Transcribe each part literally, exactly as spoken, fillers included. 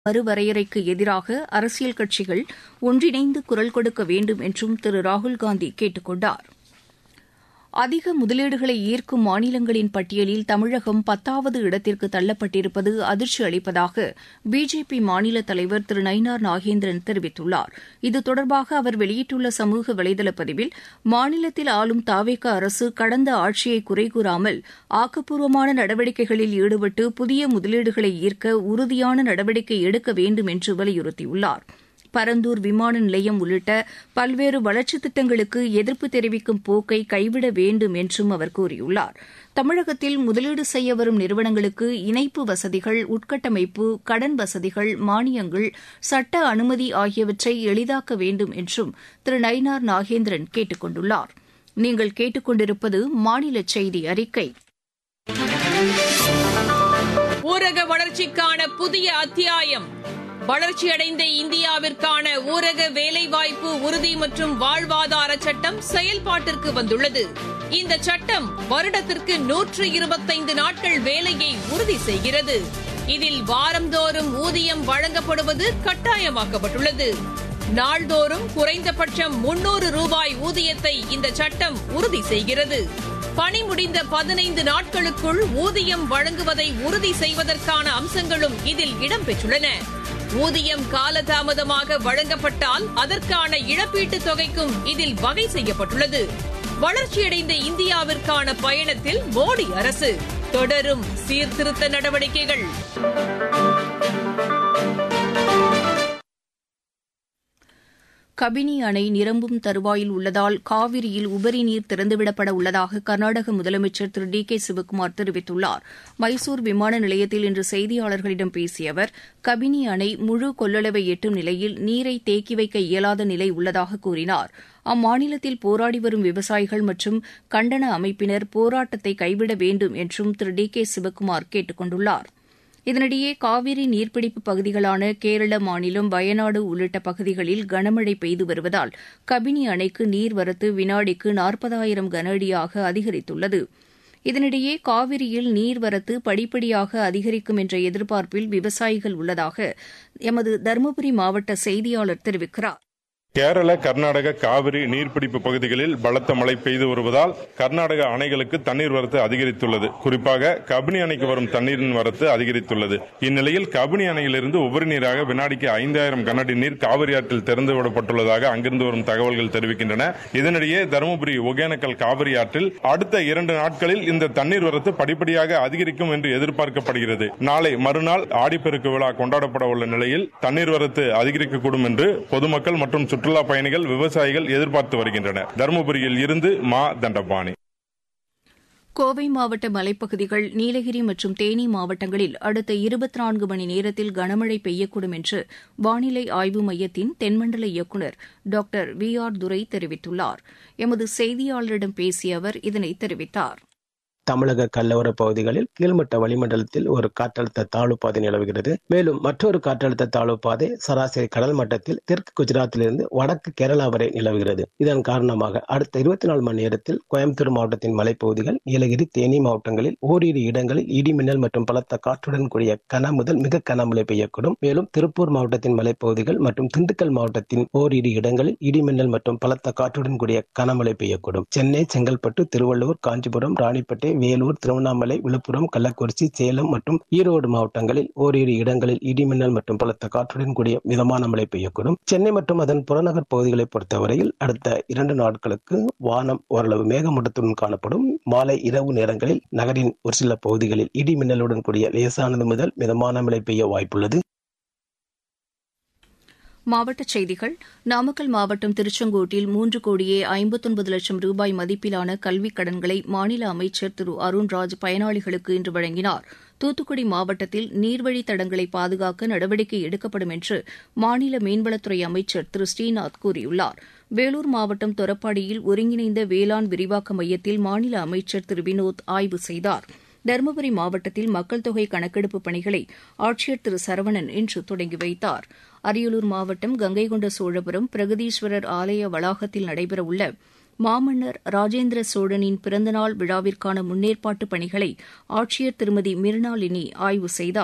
மறுவரையறைக்கு எதிராக அரசியல் கட்சிகள் ஒன்றிணைந்து குரல் கொடுக்க வேண்டும் என்றும் திரு ராகுல்காந்தி கேட்டுக் கொண்டார். அதிக முதலீடுகளை ஈர்க்கும் மாநிலங்களின் பட்டியலில் தமிழகம் பத்தாவது இடத்திற்கு தள்ளப்பட்டிருப்பது அதிர்ச்சி அளிப்பதாக பிஜேபி மாநில தலைவர் திரு நயினார் நாகேந்திரன் தெரிவித்துள்ளார். இது தொடர்பாக அவர் வெளியிட்டுள்ள சமூக வலைதள பதிவில், மாநிலத்தில் ஆளும் தாவேக அரசு கடந்த ஆட்சியை குறை கூறாமல் ஆக்கப்பூர்வமான நடவடிக்கைகளில் ஈடுபட்டு புதிய முதலீடுகளை ஈர்க்க உறுதியான நடவடிக்கை எடுக்க வேண்டும் என்று வலியுறுத்தியுள்ளார். பரந்தூர் விமான நிலையம் உள்ளிட்ட பல்வேறு வளர்ச்சித் திட்டங்களுக்கு எதிர்ப்பு தெரிவிக்கும் போக்கை கைவிட வேண்டும் என்றும் அவர் கூறியுள்ளார். தமிழகத்தில் முதலீடு செய்ய வரும் நிறுவனங்களுக்கு இணைப்பு வசதிகள், உட்கட்டமைப்பு, கடன் வசதிகள், மானியங்கள், சட்ட அனுமதி ஆகியவற்றை எளிதாக்க வேண்டும் என்றும் திரு நயினார் நாகேந்திரன் கேட்டுக் கொண்டுள்ளார். நீங்கள் கேட்டுக் கொண்டிருப்பது மாநில செய்தி அறிக்கை. ஊரக வளர்ச்சிக்கான புதிய அத்தியாயம். வளர்ச்சியடைந்த இந்தியாவிற்கான ஊரக வேலைவாய்ப்பு உறுதி மற்றும் வாழ்வாதார சட்டம் செயல்பாட்டிற்கு வந்துள்ளது. இந்த சட்டம் வருடத்திற்கு நூற்று இருபத்தைந்து நாட்கள் வேலையை உறுதி செய்கிறது. இதில் வாரந்தோறும் ஊதியம் வழங்கப்படுவது கட்டாயமாக்கப்பட்டுள்ளது. நாள்தோறும் குறைந்தபட்சம் முன்னூறு ரூபாய் ஊதியத்தை இந்த சட்டம் உறுதி செய்கிறது. பணி முடிந்த பதினைந்து நாட்களுக்குள் ஊதியம் வழங்குவதை உறுதி செய்வதற்கான அம்சங்களும் இதில் இடம்பெற்றுள்ளன. ஊதியம் காலதாமதமாக வழங்கப்பட்டால் அதற்கான இழப்பீட்டுத் தொகைக்கும் இதில் வகை செய்யப்பட்டுள்ளது. வளர்ச்சியடைந்த இந்தியாவிற்கான பயணத்தில் மோடி அரசு தொடரும் சீர்திருத்த நடவடிக்கைகள். கபினி அணை நிரம்பும் தருவாயில் உள்ளதால் காவிரியில் உபரி நீர் திறந்துவிடப்பட உள்ளதாக கர்நாடக முதலமைச்சர் திரு டி கே சிவக்குமார் தெரிவித்துள்ளார். மைசூர் விமான நிலையத்தில் இன்று செய்தியாளர்களிடம் பேசிய அவர், கபினி அணை முழு கொள்ளளவை எட்டும் நிலையில் நீரை தேக்கி வைக்க இயலாத நிலை உள்ளதாக கூறினார். அம்மாநிலத்தில் போராடி வரும் விவசாயிகள் மற்றும் கண்டன அமைப்பினர் போராட்டத்தை கைவிட வேண்டும் என்றும் திரு டி கே சிவக்குமார் கேட்டுக் கொண்டுள்ளார். இதனிடையே காவிரி நீர்பிடிப்பு பகுதிகளான கேரள மாநிலம் வயநாடு உள்ளிட்ட பகுதிகளில் கனமழை பெய்து வருவதால் கபினி அணைக்கு நீர்வரத்து வினாடிக்கு நாற்பதாயிரம் கன அடியாக அதிகரித்துள்ளது. இதனிடையே காவிரியில் நீர்வரத்து படிப்படியாக அதிகரிக்கும் என்ற எதிர்பார்ப்பில் விவசாயிகள் உள்ளதாக எமது தருமபுரி மாவட்ட செய்தியாளர் தெரிவிக்கிறார். கேரள, கர்நாடக காவிரி நீர்பிடிப்பு பகுதிகளில் பலத்த மழை பெய்து வருவதால் கர்நாடக அணைகளுக்கு தண்ணீர் வரத்து அதிகரித்துள்ளது. குறிப்பாக கபினி அணைக்கு வரும் தண்ணீரின் வரத்து அதிகரித்துள்ளது. இந்நிலையில் கபினி அணையிலிருந்து உபரி நீராக வினாடிக்கு ஐந்தாயிரம் கனஅடி நீர் காவிரி ஆற்றில் திறந்துவிடப்பட்டுள்ளதாக அங்கிருந்து வரும் தகவல்கள் தெரிவிக்கின்றன. இதனிடையே தருமபுரி ஒகேனக்கல் காவிரி ஆற்றில் அடுத்த இரண்டு நாட்களில் இந்த தண்ணீர் வரத்து படிப்படியாக அதிகரிக்கும் என்று எதிர்பார்க்கப்படுகிறது. நாளை மறுநாள் ஆடிப்பெருக்கு விழா கொண்டாடப்பட உள்ள நிலையில் தண்ணீர் வரத்து அதிகரிக்கக்கூடும் என்று பொதுமக்கள் மற்றும் சுற்றுலா பயணிகள், விவசாயிகள் எதிர்பார்த்து வருகின்றனர். தருமபுரியில் இருந்து மா தண்டபாணி. கோவை மாவட்ட மலைப்பகுதிகள், நீலகிரி மற்றும் தேனி மாவட்டங்களில் அடுத்த இருபத்தி நான்கு மணி நேரத்தில் கனமழை பெய்யக்கூடும் என்று வானிலை ஆய்வு மையத்தின் தென்மண்டல இயக்குநர் டாக்டர் வி ஆர் துரை தெரிவித்துள்ளார். எமது செய்தியாளரிடம் பேசிய அவர் இதனை தெரிவித்தார். தமிழக கடலோர பகுதிகளில் கீழ்மட்ட வளிமண்டலத்தில் ஒரு காற்றழுத்த தாழ்வு பாதை நிலவுகிறது. மேலும் மற்றொரு காற்றழுத்த தாழ்வு பாதை சராசரி கடல் மட்டத்தில் தெற்கு குஜராத்திலிருந்து வடக்கு கேரளா வரை நிலவுகிறது. இதன் காரணமாக அடுத்த இருபத்தி நாலு மணி நேரத்தில் கோயம்புத்தூர் மாவட்டத்தின் மலைப்பகுதிகள், நீலகிரி, தேனி மாவட்டங்களில் ஓரிரு இடங்களில் இடிமின்னல் மற்றும் பலத்த காற்றுடன் கூடிய கன முதல் மிக கனமழை பெய்யக்கூடும். மேலும் திருப்பூர் மாவட்டத்தின் மலைப்பகுதிகள் மற்றும் திண்டுக்கல் மாவட்டத்தின் ஓரிரு இடங்களில் இடிமின்னல் மற்றும் பலத்த காற்றுடன் கூடிய கனமழை பெய்யக்கூடும். சென்னை, செங்கல்பட்டு, திருவள்ளூர், காஞ்சிபுரம், ராணிப்பேட்டை, வேலூர், திருவண்ணாமலை, விழுப்புரம், கள்ளக்குறிச்சி, சேலம் மற்றும் ஈரோடு மாவட்டங்களில் ஓரிரு இடங்களில் இடிமின்னல் மற்றும் பலத்த காற்றுடன் கூடிய மிதமான மழை பெய்யக்கூடும். சென்னை மற்றும் அதன் புறநகர் பகுதிகளை பொறுத்தவரையில் அடுத்த இரண்டு நாட்களுக்கு வானம் ஓரளவு மேகமூட்டத்துடன் காணப்படும். மாலை இரவு நேரங்களில் நகரின் ஒரு சில பகுதிகளில் இடிமின்னலுடன் கூடிய லேசானது முதல் மிதமான மழை பெய்ய வாய்ப்புள்ளது. மாவட்டச் செய்திகள். நாமக்கல் மாவட்டம் திருச்செங்கோட்டில் மூன்று கோடியே ஐம்பத்தொன்பது லட்சம் ரூபாய் மதிப்பிலான கல்விக் கடன்களை மாநில அமைச்சர் திரு அருண்ராஜ் பயனாளிகளுக்கு இன்று வழங்கினார். தூத்துக்குடி மாவட்டத்தில் நீர்வழித் தடங்களை பாதுகாக்க நடவடிக்கை எடுக்கப்படும் என்று மாநில மீன்வளத்துறை அமைச்சர் திரு ஸ்ரீநாத் கூறியுள்ளார். வேலூர் மாவட்டம் தொரப்பாடியில் ஒருங்கிணைந்த வேளாண் விரிவாக்க மையத்தில் மாநில அமைச்சர் திரு வினோத் ஆய்வு செய்தார். தருமபுரி மாவட்டத்தில் மக்கள் தொகை கணக்கெடுப்பு பணிகளை ஆட்சியர் திரு சரவணன் இன்று தொடங்கி வைத்தார். அரியலூர் மாவட்டம் கங்கைகொண்ட சோழபுரம் பிரகதீஸ்வரர் ஆலய வளாகத்தில் நடைபெறவுள்ள மாமன்னர் ராஜேந்திர சோழனின் பிறந்தநாள் விழாவிற்கான முன்னேற்பாட்டு பணிகளை ஆட்சியர் திருமதி மிர்னாலினி ஆய்வு செய்தார்.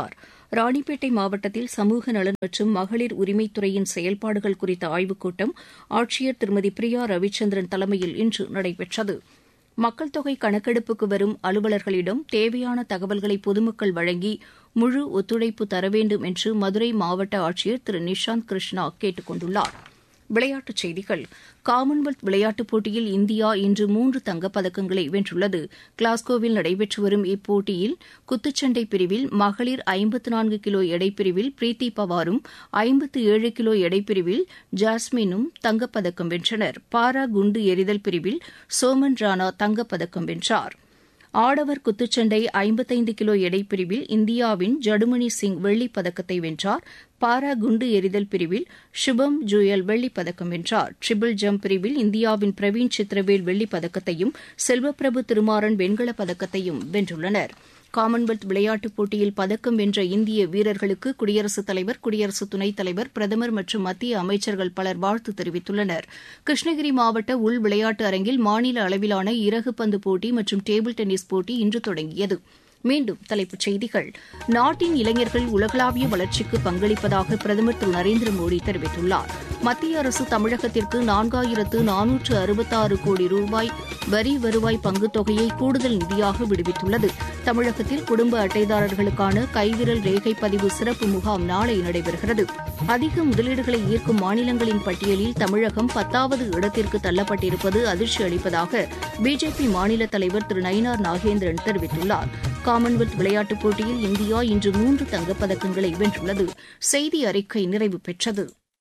ராணிப்பேட்டை மாவட்டத்தில் சமூக நலன் மற்றும் மகளிர் உரிமைத்துறையின் செயல்பாடுகள் குறித்த ஆய்வுக் கூட்டம் ஆட்சியர் திருமதி பிரியா ரவிச்சந்திரன் தலைமையில் இன்று நடைபெற்றது. மக்கள் தொகை கணக்கெடுப்புக்கு வரும் அலுவலர்களிடம் தேவையான தகவல்களை பொதுமக்கள் வழங்கி முழு ஒத்துழைப்பு தர வேண்டும் என்று மதுரை மாவட்ட ஆட்சியர் திரு நிஷாந்த் கிருஷ்ணா கேட்டுக் கொண்டுள்ளார். விளையாட்டுச் செய்திகள். காமன்வெல்த் விளையாட்டுப் போட்டியில் இந்தியா இன்று மூன்று தங்கப்பதக்கங்களை வென்றுள்ளது. கிளாஸ்கோவில் நடைபெற்று வரும் இப்போட்டியில் குத்துச்சண்டை பிரிவில் மகளிர் ஐம்பத்து நான்கு கிலோ எடைப்பிரிவில் பிரீத்தி பவாரும் ஐம்பத்து ஏழு கிலோ எடைப்பிரிவில் ஜாஸ்மினும் தங்கப்பதக்கம் வென்றனர். பாரா குண்டு எறிதல் பிரிவில் சோமன் ராணா தங்கப்பதக்கம் வென்றார். ஆடவர் குத்துச்சண்டை ஐம்பத்தைந்து கிலோ எடைப்பிரிவில் இந்தியாவின் ஜடுமணி சிங் வெள்ளிப் பதக்கத்தை வென்றார். பாரா குண்டு எறிதல் பிரிவில் சுபம் ஜுயல் வெள்ளிப் பதக்கம் வென்றார். ட்ரிபிள் ஜம்ப் பிரிவில் இந்தியாவின் பிரவீன் சித்திரவேல் வெள்ளிப் பதக்கத்தையும் செல்வப்பிரபு திருமாறன் வெண்கலப் பதக்கத்தையும் வென்றுள்ளனர். காமன்வெல்த் விளையாட்டுப் போட்டியில் பதக்கம் வென்ற இந்திய வீரர்களுக்கு குடியரசுத் தலைவர், குடியரசு துணைத் தலைவர், பிரதமர் மற்றும் மத்திய அமைச்சர்கள் பலர் வாழ்த்து தெரிவித்துள்ளனர். கிருஷ்ணகிரி மாவட்ட உள் விளையாட்டு அரங்கில் மாநில அளவிலான இறகு பந்து போட்டி மற்றும் டேபிள் டென்னிஸ் போட்டி இன்று தொடங்கியது. மீண்டும் தலைப்புச் செய்திகள். நாட்டின் இளைஞர்கள் உலகளாவிய வளர்ச்சிக்கு பங்களிப்பதாக பிரதமர் திரு நரேந்திர மோடி தெரிவித்துள்ளார். மத்திய அரசு தமிழகத்திற்கு நான்காயிரத்து நானூற்று அறுபத்தாறு கோடி ரூபாய் வரி வருவாய் பங்குத் தொகையை கூடுதல் நிதியாக விடுவித்துள்ளது. தமிழகத்தில் குடும்ப அட்டைதாரர்களுக்கான கைவிரல் ரேகை பதிவு சிறப்பு முகாம் நாளை நடைபெறுகிறது. அதிக முதலீடுகளை ஈர்க்கும் மாநிலங்களின் பட்டியலில் தமிழகம் பத்தாவது இடத்திற்கு தள்ளப்பட்டிருப்பது அதிர்ச்சி அளிப்பதாக பிஜேபி மாநில தலைவர் திரு நயினார் நாகேந்திரன் தெரிவித்துள்ளார். காமன்வெல்த் விளையாட்டுப் போட்டியில் இந்தியா இன்று மூன்று தங்கப்பதக்கங்களை வென்றுள்ளது. செய்தி அறிக்கை நிறைவு பெற்றது.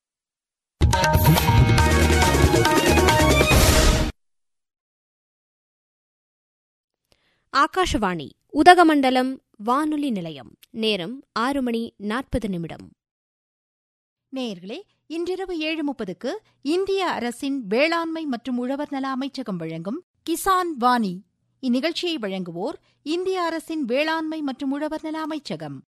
ஆகாஷவாணி உதகமண்டலம் வானொலி நிலையம். நேரம் ஆறு மணி நாற்பது நிமிடம். நேயர்களே, இன்றிரவு ஏழு முப்பதுக்கு இந்திய அரசின் வேளாண்மை மற்றும் உழவர் நல அமைச்சகம் வழங்கும் கிசான் வாணி. இந்நிகழ்ச்சியை வழங்குவோர் இந்திய அரசின் வேளாண்மை மற்றும் உழவர் நல அமைச்சகம்.